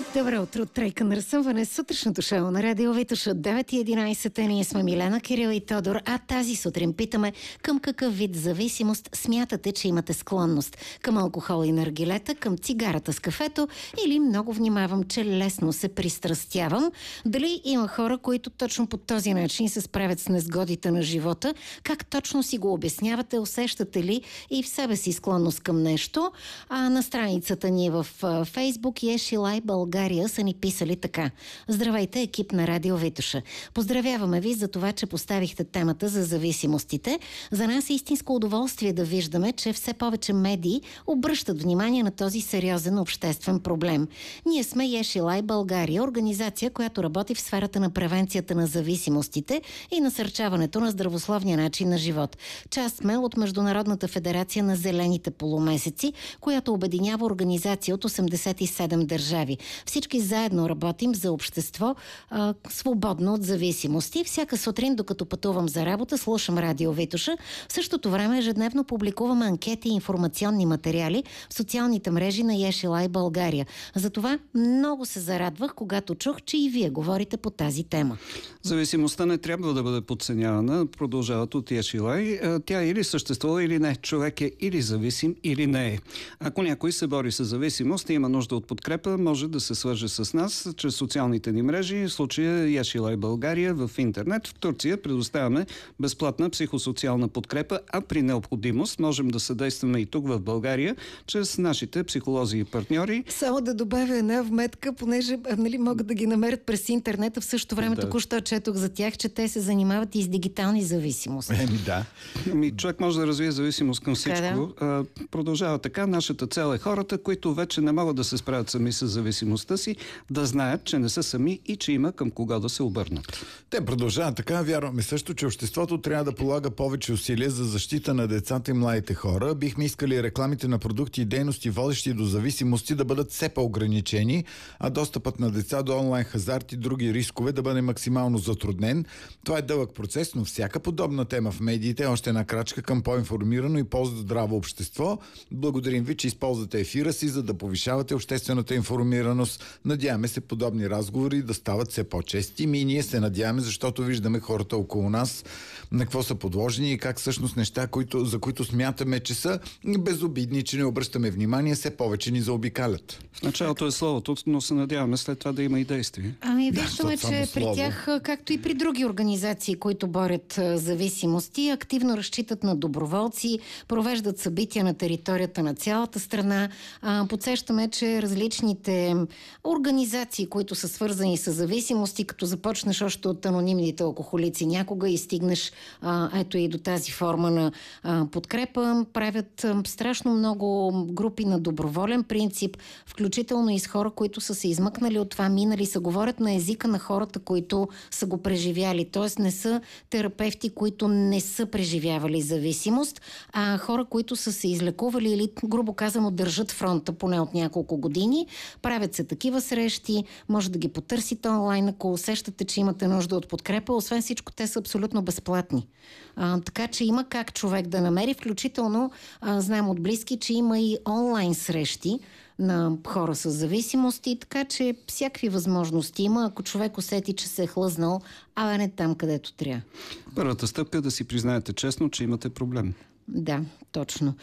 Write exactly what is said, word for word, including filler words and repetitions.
Добро утро от Тройка на разсъмване. Сутрешното шоу на Радио Витоша от девет и единайсет. Ние сме Милена, Кирил и Тодор, а тази сутрин питаме към какъв вид зависимост смятате, че имате склонност. Към алкохол и наргилета, към цигарата с кафето или много внимавам, че лесно се пристрастявам. Дали има хора, които точно по този начин се справят с незгодите на живота? Как точно си го обяснявате? Усещате ли и в себе си склонност към нещо? А на страницата ни в Фейсбук Ешилай България са ни писали така: здравейте, екип на Радио Витоша. Поздравяваме ви за това, че поставихте темата за зависимостите. За нас е истинско удоволствие да виждаме, че все повече медии обръщат внимание на този сериозен обществен проблем. Ние сме Ешилай България, организация, която работи в сферата на превенцията на зависимостите и насърчаването на здравословния начин на живот. Част сме от Международната федерация на зелените полумесеци, която обединява организация от осемдесет и седем държави. Всички заедно работим за общество а, свободно от зависимости. Всяка сутрин, докато пътувам за работа, слушам Радио Витоша. В същото време ежедневно публикувам анкети и информационни материали в социалните мрежи на Ешилай България. Затова много се зарадвах, когато чух, че и вие говорите по тази тема. Зависимостта не трябва да бъде подценявана, продължават от Ешилай. Тя или съществува, или не. Човек е или зависим, или не е. Ако някой се бори с зависимост и има нужда от подкрепа, може да се свърже с нас чрез социалните ни мрежи, в случая Ешилай България в интернет. В Турция предоставяме безплатна психосоциална подкрепа, а при необходимост можем да съдействаме и тук в България чрез нашите психолози и партньори. Само да добавя една вметка, понеже нали, могат да ги намерят през интернета, в същото време да. Току-що четох за тях, че те се занимават и с дигитални зависимости. Еми да. Ами, човек може да развие зависимост към всичко. Така, да. А, продължава така. Нашата цел е хората, които вече не могат да се справят сами с зависимостта си, да знаят, че не са сами и че има към кого да се обърнат. Те продължават така. Вярваме също, че обществото трябва да полага повече усилия за защита на децата и младите хора. Бихме искали рекламите на продукти и дейности, водещи до зависимости, да бъдат все по-ограничени, а достъпът на деца до онлайн хазарт и други рискове да бъде максимално затруднен. Това е дълъг процес, но всяка подобна тема в медиите е още една крачка към по-информирано и по-здраво общество. Благодарим ви, че използвате ефира си, за да повишавате обществената информираност. Надяваме се подобни разговори да стават все по-чести. И ние се надяваме, защото виждаме хората около нас на какво са подложени и как всъщност неща, които, за които смятаме, че са безобидни, че не обръщаме внимание, все повече ни заобикалят. В началото е словото, но се надяваме след това да има и действие. Ами Да, виждаме, че при слово. тях, както и при други организации, които борят а, зависимости, активно разчитат на доброволци, провеждат събития на територията на цялата страна. А, подсещаме, че различните организации, които са свързани с зависимости, като започнеш още от анонимните алкохолици някога и стигнеш а, ето и до тази форма на а, подкрепа, правят а, страшно много групи на доброволен принцип, включително и с хора, които са се измъкнали от това, минали са, говорят на езика на хората, които са го преживяли. Тоест не са терапевти, които не са преживявали зависимост, а хора, които са се излекували или, грубо казано, държат фронта поне от няколко години. Правят се такива срещи, може да ги потърсите онлайн, ако усещате, че имате нужда от подкрепа. Освен всичко, те са абсолютно безплатни. А, така че има как човек да намери, включително а, знаем от близки, че има и онлайн срещи на хора с зависимости, така че всякакви възможности има, ако човек усети, че се е хлъзнал, а не там, където трябва. Първата стъпка е да си признаете честно, че имате проблем. Да, точно.